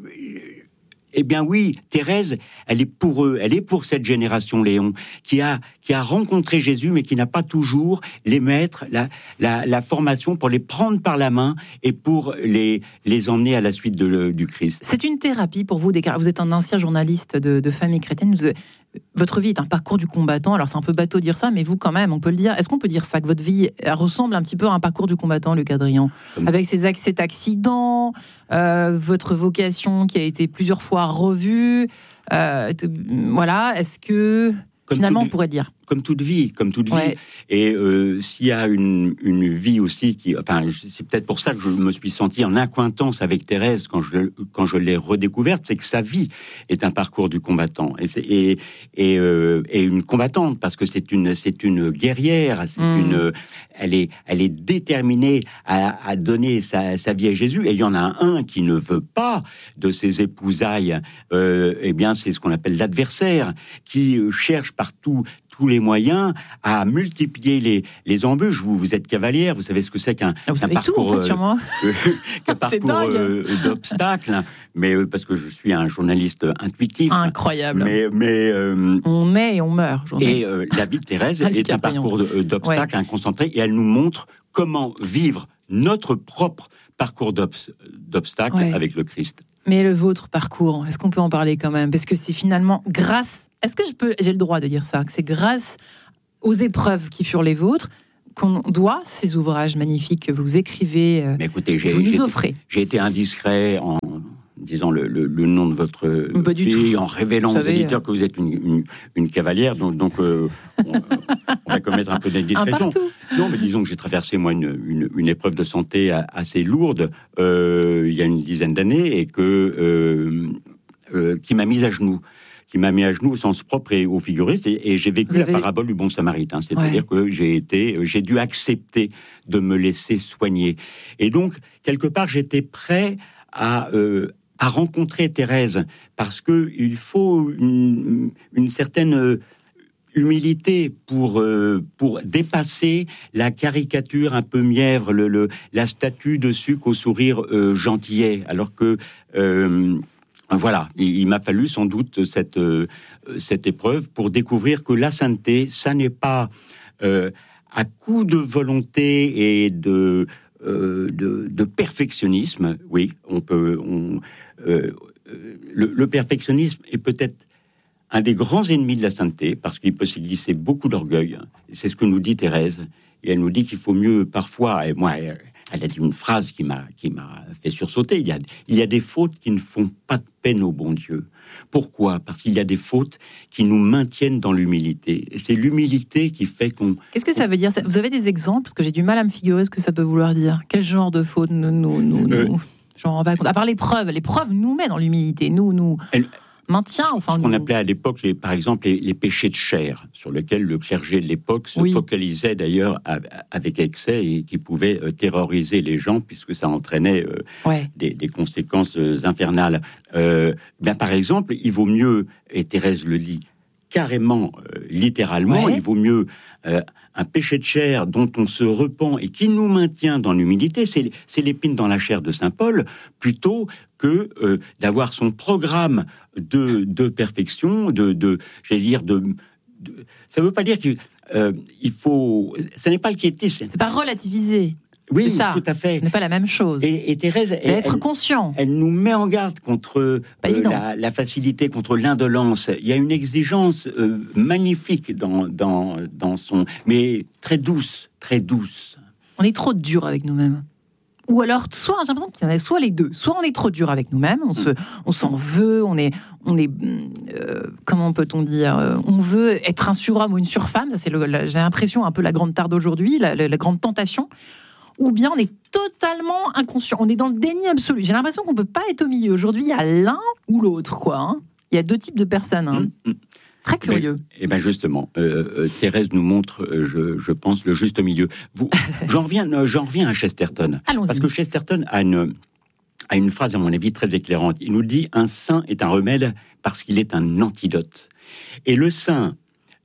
eh bien oui, Thérèse, elle est pour eux, elle est pour cette génération Léon qui a qui a rencontré Jésus, mais qui n'a pas toujours les maîtres, la la, la formation pour les prendre par la main et pour les les emmener à la suite de, du Christ. C'est une thérapie pour vous. Vous êtes un ancien journaliste de, de famille chrétienne. Vous, votre vie est un parcours du combattant. Alors c'est un peu bateau de dire ça, mais vous quand même, on peut le dire. Est-ce qu'on peut dire ça, que votre vie ressemble un petit peu à un parcours du combattant, Luc Adrian, Comme... avec ses, cet accident, euh, votre vocation qui a été plusieurs fois revue, euh, voilà. Est-ce que Comme finalement on pourrait dire comme toute vie, comme toute ouais. vie. Et euh, s'il y a une, une vie aussi qui, enfin, c'est peut-être pour ça que je me suis senti en accointance avec Thérèse quand je quand je l'ai redécouverte, c'est que sa vie est un parcours du combattant et c'est, et et, euh, et une combattante parce que c'est une c'est une guerrière, c'est mmh. une elle est elle est déterminée à, à donner sa, sa vie à Jésus. Et il y en a un qui ne veut pas de ses épousailles. Euh, eh bien, c'est ce qu'on appelle l'adversaire qui cherche partout tous les moyens à multiplier les, les embûches. Vous, vous êtes cavalière, vous savez ce que c'est qu'un, vous qu'un parcours, tout, en fait, sur moi. Euh, qu'un parcours euh, d'obstacles, mais euh, parce que je suis un journaliste intuitif. Incroyable. Mais, mais euh, on naît et on meurt. Et euh, la vie de Thérèse est un parcours d'obstacles, ouais. un concentré, et elle nous montre comment vivre notre propre parcours d'obstacles ouais. avec le Christ. Mais le vôtre parcours, est-ce qu'on peut en parler quand même ? Parce que c'est finalement grâce... Est-ce que je peux, j'ai le droit de dire ça, que c'est grâce aux épreuves qui furent les vôtres qu'on doit ces ouvrages magnifiques que vous écrivez, euh, Mais écoutez, j'ai, que vous nous j'ai offrez été, J'ai été indiscret en disant le, le, le nom de votre Pas fille, en révélant vous aux savez, éditeurs euh... que vous êtes une, une, une cavalière, donc, donc euh, on, on va commettre un peu d'indiscrétion. Non, mais disons que j'ai traversé, moi, une, une, une épreuve de santé assez lourde euh, il y a une dizaine d'années, et que, euh, euh, qui m'a mise à genoux. qui m'a mis à genoux au sens propre et au figuré, et, et j'ai vécu avez... la parabole du bon samaritain, c'est-à-dire ouais. que j'ai été, j'ai dû accepter de me laisser soigner. Et donc, quelque part, j'étais prêt à, euh, à rencontrer Thérèse, parce que il faut une, une certaine humilité pour, euh, pour dépasser la caricature un peu mièvre, le, le, la statue de sucre au sourire euh, gentillet, alors que... Euh, Voilà, il m'a fallu sans doute cette, euh, cette épreuve pour découvrir que la sainteté, ça n'est pas euh, à coup de volonté et de, euh, de, de perfectionnisme. Oui, on peut. On, euh, le, le perfectionnisme est peut-être un des grands ennemis de la sainteté parce qu'il peut s'y glisser beaucoup d'orgueil. C'est ce que nous dit Thérèse. Et elle nous dit qu'il faut mieux parfois, et moi, elle a dit une phrase qui m'a, qui m'a fait sursauter, il y, a, il y a des fautes qui ne font pas de peine au bon Dieu. Pourquoi ? Parce qu'il y a des fautes qui nous maintiennent dans l'humilité. Et c'est l'humilité qui fait qu'on... Qu'est-ce que ça veut dire ? Vous avez des exemples ? Parce que j'ai du mal à me figurer ce que ça peut vouloir dire. Quel genre de fautes nous... nous, nous, euh, nous je m'en rends pas compte. À part l'épreuve, l'épreuve nous met dans l'humilité. Nous, nous... Elle, maintient, enfin... Ce qu'on nous... appelait à l'époque, les, par exemple, les, les péchés de chair, sur lesquels le clergé de l'époque se oui. focalisait d'ailleurs avec excès et qui pouvait euh, terroriser les gens, puisque ça entraînait euh, ouais. des, des conséquences euh, infernales. Euh, bien, par exemple, il vaut mieux, et Thérèse le dit carrément, euh, littéralement, ouais. il vaut mieux... Euh, un péché de chair dont on se repent et qui nous maintient dans l'humilité, c'est, c'est l'épine dans la chair de saint Paul, plutôt que euh, d'avoir son programme de, de perfection, de, de, j'allais dire, de, de... Ça ne veut pas dire qu'il euh, il faut... Ça n'est pas le quiétisme. C'est pas relativiser. Oui, c'est ça. tout à fait. Ce n'est pas la même chose. Et, et Thérèse, c'est elle, être elle, conscient. Elle nous met en garde contre euh, la, la facilité, contre l'indolence. Il y a une exigence euh, magnifique dans, dans, dans son... Mais très douce, très douce. On est trop dur avec nous-mêmes. Ou alors, soit j'ai l'impression qu'il y en a soit les deux. Soit on est trop dur avec nous-mêmes, on se, on s'en veut, on est, on est, euh, comment peut-on dire, euh, on veut être un surhomme ou une surfemme. Ça c'est, le, la, j'ai l'impression un peu la grande tare d'aujourd'hui, la, la, la grande tentation. Ou bien on est totalement inconscient, on est dans le déni absolu. J'ai l'impression qu'on peut pas être au milieu. Aujourd'hui, il y a l'un ou l'autre, quoi. Hein. Il y a deux types de personnes. Hein. Mmh, mmh. Très curieux. Et bien justement, euh, euh, Thérèse nous montre, euh, je, je pense, le juste milieu. Vous, j'en reviens, euh, j'en reviens à Chesterton. Allons-y. Parce que Chesterton a une, a une phrase, à mon avis, très éclairante. Il nous dit « Un saint est un remède parce qu'il est un antidote ». Et le saint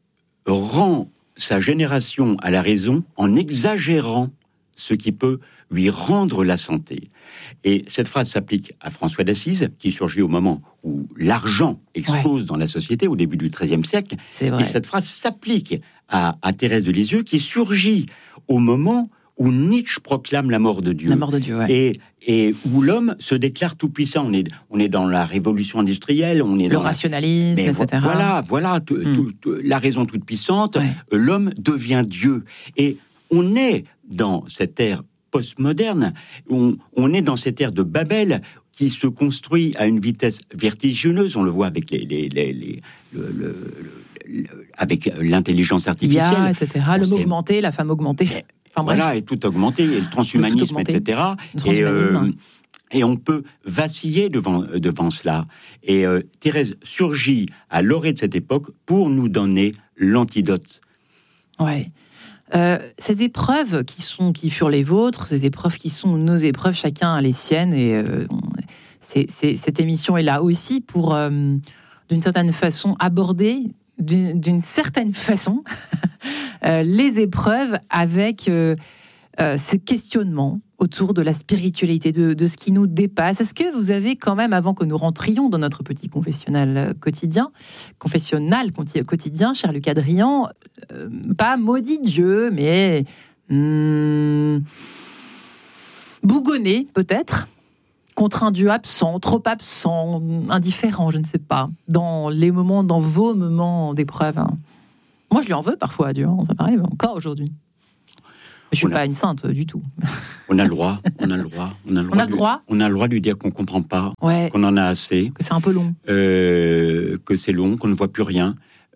rend sa génération à la raison en exagérant ce qui peut lui rendre la santé. Et cette phrase s'applique à François d'Assise, qui surgit au moment où l'argent explose ouais. dans la société, au début du treizième siècle. C'est vrai. Et cette phrase s'applique à, à Thérèse de Lisieux, qui surgit au moment où Nietzsche proclame la mort de Dieu. La mort de Dieu, ouais. Et, et où l'homme se déclare tout-puissant. On est, on est dans la révolution industrielle, on est le dans rationalisme, la... et cetera. Voilà, voilà, tout, mm. tout, tout, la raison toute puissante. Ouais. L'homme devient Dieu. Et on est dans cette ère postmoderne, on, on est dans cette ère de Babel qui se construit à une vitesse vertigineuse. On le voit avec les, les, les, les le, le, le, avec l'intelligence artificielle, I A, et cetera. L'homme augmenté, la femme augmentée. Enfin, voilà, et tout augmenté, et le transhumanisme, et cetera. Et, euh, et on peut vaciller devant, devant cela. Et euh, Thérèse surgit à l'orée de cette époque pour nous donner l'antidote. Ouais. Euh, ces épreuves qui sont, qui furent les vôtres, ces épreuves qui sont nos épreuves, chacun a les siennes, et euh, on, c'est, c'est, cette émission est là aussi pour, euh, d'une certaine façon, aborder d'une, d'une certaine façon euh, les épreuves avec euh, euh, ces questionnements autour de la spiritualité, de, de ce qui nous dépasse. Est-ce que vous avez quand même, avant que nous rentrions dans notre petit confessionnal quotidien, confessionnal quotidien, cher Lucas Drian, euh, pas maudit Dieu, mais hmm, bougonné peut-être, contre un Dieu absent, trop absent, indifférent, je ne sais pas, dans les moments, dans vos moments d'épreuve. Hein. Moi, je lui en veux parfois à Dieu, hein, ça m'arrive encore aujourd'hui. Je suis on pas a... une sainte du tout. On a le droit, on a le droit, on a le droit. On a le droit. On a le droit de lui dire qu'on comprend pas, ouais. qu'on en a assez, que c'est un peu long, euh, que c'est long, qu'on ne voit plus rien,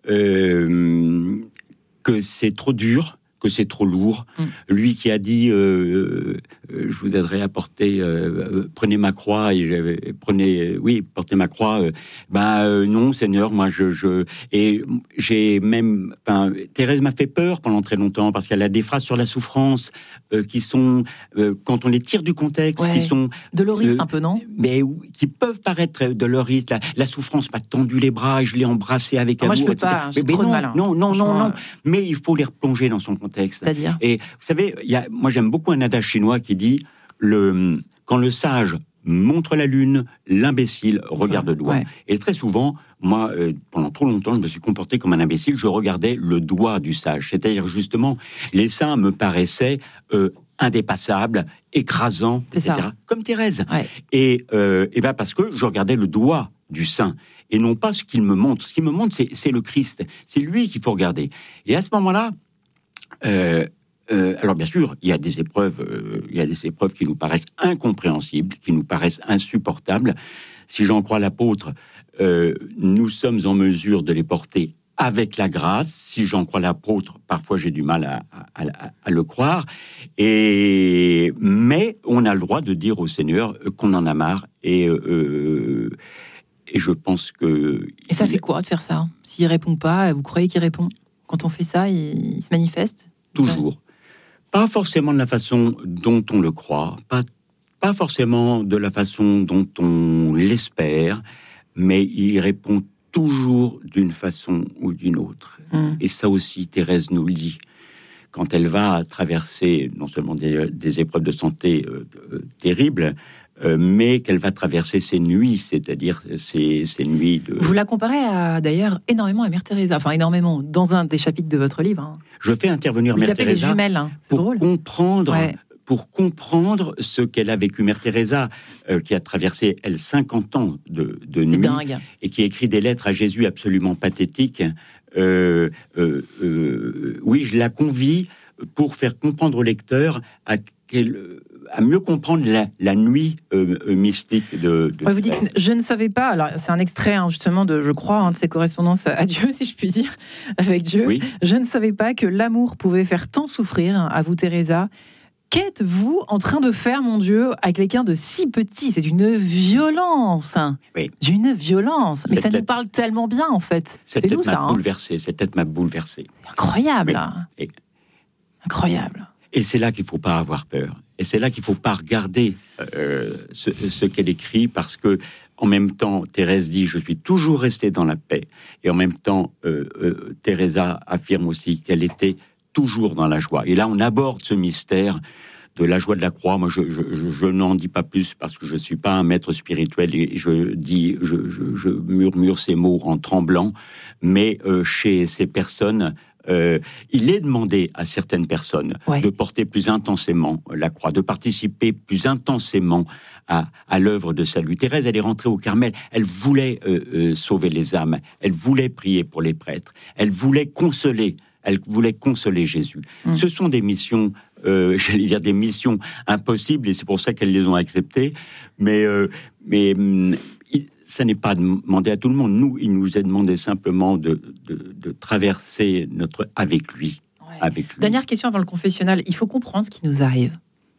euh, que c'est trop dur, que c'est trop lourd. Mm. Lui qui a dit, euh, euh, je vous aiderai à porter, euh, prenez ma croix et je, prenez, oui, portez ma croix. Euh, ben euh, non, Seigneur, moi je, je et j'ai même, enfin, Thérèse m'a fait peur pendant très longtemps parce qu'elle a des phrases sur la souffrance euh, qui sont, euh, quand on les tire du contexte, ouais. qui sont doloristes euh, un peu, non? Mais qui peuvent paraître doloristes. La, la souffrance m'a tendu les bras et je l'ai embrassé avec amour. Moi je peux pas, mais, mais trop non, de mal. Hein. Non, non, non, non. Euh... Mais il faut les replonger dans son contexte. C'est-à-dire ? Et vous savez, y a, moi j'aime beaucoup un adage chinois qui dit le, quand le sage montre la lune, l'imbécile regarde le doigt. Ouais. Et très souvent, moi, euh, pendant trop longtemps, je me suis comporté comme un imbécile. Je regardais le doigt du sage. C'est-à-dire justement, les saints me paraissaient euh, indépassables, écrasants, C'est et cetera. Ça. Comme Thérèse. Ouais. Et, euh, et ben parce que je regardais le doigt du saint. Et non pas ce qu'il me montre. Ce qu'il me montre, c'est, c'est le Christ. C'est lui qu'il faut regarder. Et à ce moment-là, Euh, euh, alors bien sûr, il y a des épreuves, euh, il y a des épreuves qui nous paraissent incompréhensibles, qui nous paraissent insupportables. Si j'en crois l'apôtre, euh, nous sommes en mesure de les porter avec la grâce. Si j'en crois l'apôtre, parfois j'ai du mal à, à, à, à le croire. Et mais on a le droit de dire au Seigneur qu'on en a marre. Et euh, et je pense que. Et ça fait quoi de faire ça ? S'il répond pas, vous croyez qu'il répond ? Quand on fait ça, il, il se manifeste ? Toujours. Pas forcément de la façon dont on le croit, pas, pas forcément de la façon dont on l'espère, mais il répond toujours d'une façon ou d'une autre. Mmh. Et ça aussi, Thérèse nous le dit. Quand elle va traverser non seulement des, des épreuves de santé euh, euh, terribles, Euh, mais qu'elle va traverser ses nuits, c'est-à-dire ses, ses nuits de... Vous la comparez à, d'ailleurs énormément à Mère Teresa, enfin énormément, dans un des chapitres de votre livre. Hein. Je fais intervenir Vous Mère Teresa les jumelles, hein. C'est pour drôle. comprendre, ouais. pour comprendre ce qu'elle a vécu. Mère Teresa, euh, qui a traversé, elle, cinquante ans de, de nuit, et qui écrit des lettres à Jésus absolument pathétiques, euh, euh, euh, oui, je la convie pour faire comprendre au lecteur à, quel, à mieux comprendre la, la nuit euh, euh, mystique de, de ouais, vous dites, je ne savais pas, alors c'est un extrait hein, justement de, je crois, hein, de ses correspondances à Dieu, si je puis dire, avec Dieu. Oui. Je ne savais pas que l'amour pouvait faire tant souffrir, à vous Teresa. Qu'êtes-vous en train de faire, mon Dieu, avec quelqu'un de si petit? C'est une violence. Oui. D'une violence. Mais cette ça tête... nous parle tellement bien, en fait. Cette c'est tête nous, m'a ça, bouleversé. Hein. Cette tête m'a bouleversé. C'est incroyable. Oui. Et... Incroyable. Et c'est là qu'il ne faut pas avoir peur. Et c'est là qu'il ne faut pas regarder euh, ce, ce qu'elle écrit, parce que en même temps, Thérèse dit « Je suis toujours restée dans la paix ». Et en même temps, euh, euh, Teresa affirme aussi qu'elle était toujours dans la joie. Et là, on aborde ce mystère de la joie de la croix. Moi, je, je, je, je n'en dis pas plus parce que je ne suis pas un maître spirituel et je dis, je, je, je murmure ces mots en tremblant. Mais euh, chez ces personnes, euh, il est demandé à certaines personnes ouais. de porter plus intensément la croix, de participer plus intensément à, à l'œuvre de salut. Thérèse, elle est rentrée au Carmel. Elle voulait euh, euh, sauver les âmes. Elle voulait prier pour les prêtres. Elle voulait consoler. Elle voulait consoler Jésus. Mmh. Ce sont des missions, euh, j'allais dire des missions impossibles, et c'est pour ça qu'elles les ont acceptées. Mais, euh, mais il, ça n'est pas demandé à tout le monde. Nous, il nous est demandé simplement de, de, de traverser notre avec lui, ouais. avec lui. Dernière question avant le confessionnal. Il faut comprendre ce qui nous arrive.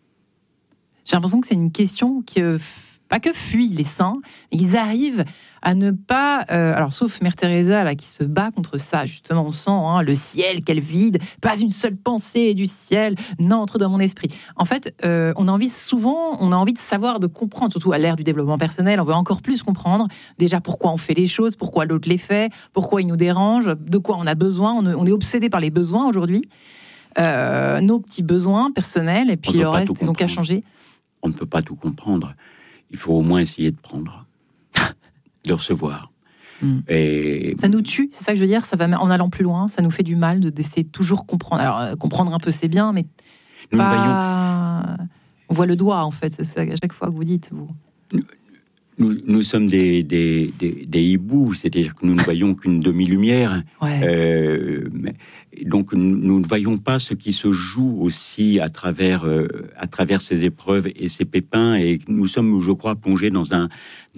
J'ai l'impression que c'est une question qui, euh, pas que fuient les saints, mais ils arrivent à ne pas... Euh, alors, sauf Mère Teresa, là, qui se bat contre ça, justement, on sent hein, le ciel qu'elle vide, pas une seule pensée du ciel n'entre dans mon esprit. En fait, euh, on a envie souvent, on a envie de savoir, de comprendre, surtout à l'ère du développement personnel, on veut encore plus comprendre, déjà, pourquoi on fait les choses, pourquoi l'autre les fait, pourquoi il nous dérange, de quoi on a besoin, on, on est obsédé par les besoins aujourd'hui, euh, nos petits besoins personnels, et puis le reste, ils n'ont qu'à changer. On ne peut pas tout comprendre. Il faut au moins essayer de prendre, de recevoir. Mm. Et... Ça nous tue, c'est ça que je veux dire. Ça va en allant plus loin, ça nous fait du mal de d'essayer de toujours comprendre. Alors euh, comprendre un peu, c'est bien, mais nous pas... voyons... on voit le doigt en fait. C'est ça à chaque fois que vous dites. Vous. Nous, nous, nous sommes des, des, des, des hiboux, c'est-à-dire que nous ne voyons qu'une demi-lumière. Ouais. Euh, mais, donc nous, nous ne voyons pas ce qui se joue aussi à travers, euh, à travers ces épreuves et ces pépins. Et nous sommes, je crois, plongés dans un